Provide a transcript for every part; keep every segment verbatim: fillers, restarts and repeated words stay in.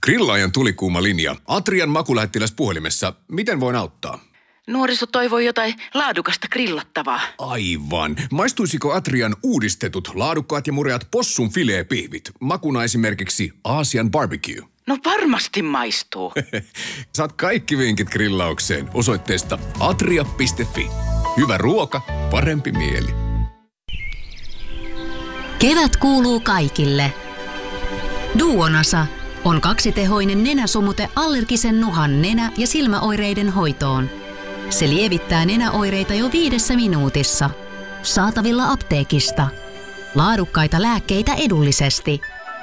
Grillaajan tulikuuma linja. Atrian makulähettiläs puhelimessa. Miten voin auttaa? Nuoriso toivoo jotain laadukasta grillattavaa. Aivan. Maistuisiko Atrian uudistetut, laadukkaat ja mureat possun fileepihvit? Makuna esimerkiksi Aasian barbecue. No varmasti maistuu. Saat kaikki vinkit grillaukseen osoitteesta atria piste fi. Hyvä ruoka, parempi mieli. Kevät kuuluu kaikille. Duonasa on kaksitehoinen nenäsumute allergisen nuhan nenä- ja silmäoireiden hoitoon. Se lievittää nenäoireita jo viidessä minuutissa. Saatavilla apteekista. Laadukkaita lääkkeitä edullisesti.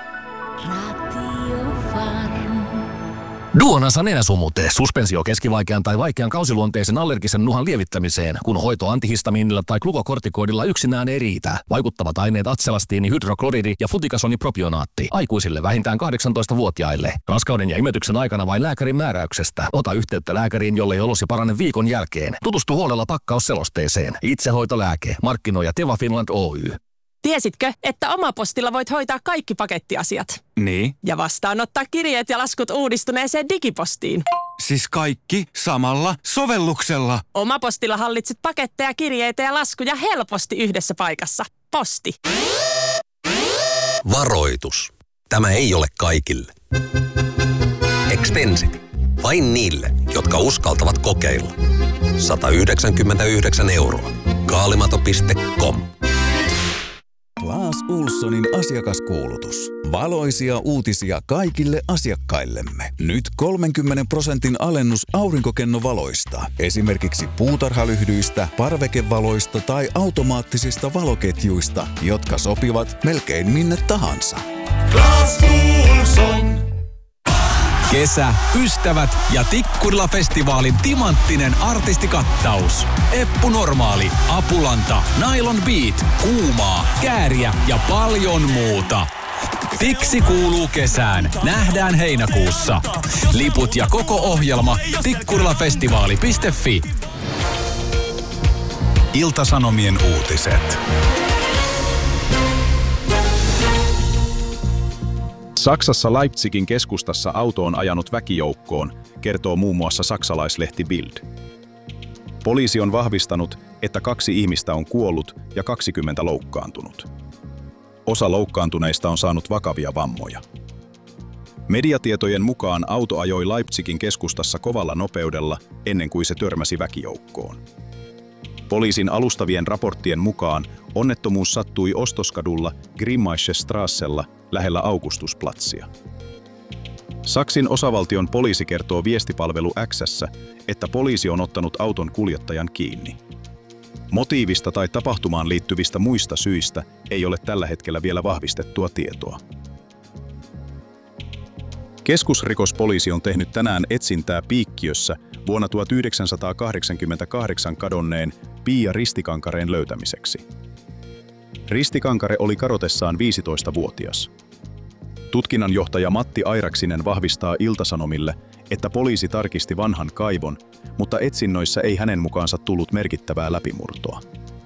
Duonasa nenäsumute, suspensio keskivaikean tai vaikean kausiluonteisen allergisen nuhan lievittämiseen, kun hoito antihistamiinilla tai glukokortikoidilla yksinään ei riitä. Vaikuttavat aineet atselastiini, hydrokloridi ja flutikasonipropionaatti. Aikuisille vähintään kahdeksantoistavuotiaille. Raskauden ja imetyksen aikana vain lääkärin määräyksestä. Ota yhteyttä lääkäriin, jollei olosi parane viikon jälkeen. Tutustu huolella pakkausselosteeseen. Itsehoitolääke. Markkinoija Teva Finland Oy. Tiesitkö, että Omapostilla voit hoitaa kaikki pakettiasiat? Niin. Ja vastaanottaa kirjeet ja laskut uudistuneeseen digipostiin. Siis kaikki samalla sovelluksella. Omapostilla hallitset paketteja, kirjeitä ja laskuja helposti yhdessä paikassa. Posti. Varoitus. Tämä ei ole kaikille. Extensity. Vain niille, jotka uskaltavat kokeilla. sata yhdeksänkymmentäyhdeksän euroa. kaalimato piste com. Clas Ohlsonin asiakaskuulutus. Valoisia uutisia kaikille asiakkaillemme. Nyt kolmenkymmenen prosentin alennus aurinkokennovaloista. Esimerkiksi puutarhalyhdyistä, parvekevaloista tai automaattisista valoketjuista, jotka sopivat melkein minne tahansa. Clas Ohlson. Kesä, ystävät ja Tikkurila-festivaalin timanttinen artistikattaus. Eppu Normaali, Apulanta, Nylon Beat, Kuumaa, Kääriä ja paljon muuta. Tiksi kuuluu kesään. Nähdään heinäkuussa. Liput ja koko ohjelma tikkurilafestivaali piste fi. Ilta-Sanomien uutiset. Saksassa Leipzigin keskustassa auto on ajanut väkijoukkoon, kertoo muun muassa saksalaislehti Bild. Poliisi on vahvistanut, että kaksi ihmistä on kuollut ja kaksikymmentä loukkaantunut. Osa loukkaantuneista on saanut vakavia vammoja. Mediatietojen mukaan auto ajoi Leipzigin keskustassa kovalla nopeudella ennen kuin se törmäsi väkijoukkoon. Poliisin alustavien raporttien mukaan onnettomuus sattui Ostoskadulla Grimmaische Strassella lähellä Augustusplatsia. Saksin osavaltion poliisi kertoo viestipalvelu X:ssä, että poliisi on ottanut auton kuljettajan kiinni. Motiivista tai tapahtumaan liittyvistä muista syistä ei ole tällä hetkellä vielä vahvistettua tietoa. Keskusrikospoliisi on tehnyt tänään etsintää Piikkiössä vuonna tuhatyhdeksänsataakahdeksankymmentäkahdeksan kadonneen Pia Ristikankareen löytämiseksi. Ristikankare oli kadotessaan viisitoistavuotias. Tutkinnanjohtaja Matti Airaksinen vahvistaa Ilta-Sanomille, että poliisi tarkisti vanhan kaivon, mutta etsinnöissä ei hänen mukaansa tullut merkittävää läpimurtoa.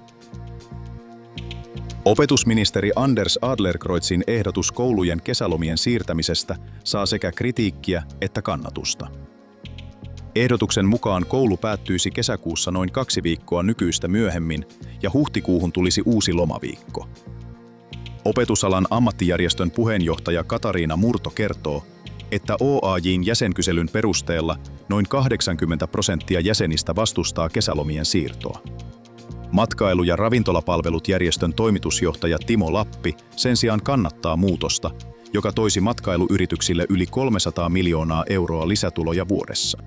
Opetusministeri Anders Adlercreutzin ehdotus koulujen kesälomien siirtämisestä saa sekä kritiikkiä että kannatusta. Ehdotuksen mukaan koulu päättyisi kesäkuussa noin kaksi viikkoa nykyistä myöhemmin ja huhtikuuhun tulisi uusi lomaviikko. Opetusalan ammattijärjestön puheenjohtaja Katariina Murto kertoo, että O A J:n jäsenkyselyn perusteella noin kahdeksankymmentä prosenttia jäsenistä vastustaa kesälomien siirtoa. Matkailu- ja ravintolapalvelut järjestön toimitusjohtaja Timo Lappi sen sijaan kannattaa muutosta, joka toisi matkailuyrityksille yli kolmesataa miljoonaa euroa lisätuloja vuodessa.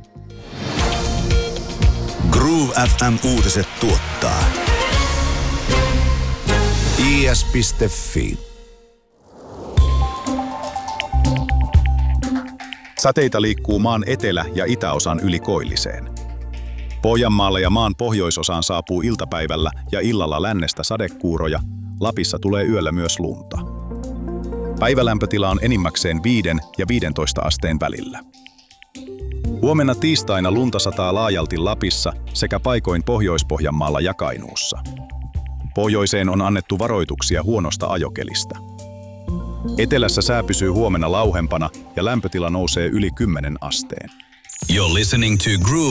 Groove F M-uutiset tuottaa i s piste fi. Sateita liikkuu maan etelä- ja itäosan yli koilliseen. Pohjanmaalle ja maan pohjoisosaan saapuu iltapäivällä ja illalla lännestä sadekuuroja, Lapissa tulee yöllä myös lunta. Päivälämpötila on enimmäkseen viiden ja viidentoista asteen välillä. Huomenna tiistaina lunta sataa laajalti Lapissa sekä paikoin Pohjois-Pohjanmaalla ja Kainuussa. Pohjoiseen on annettu varoituksia huonosta ajokelistä. Etelässä sää pysyy huomenna lauhempana ja lämpötila nousee yli kymmenen asteen. You're listening to Groove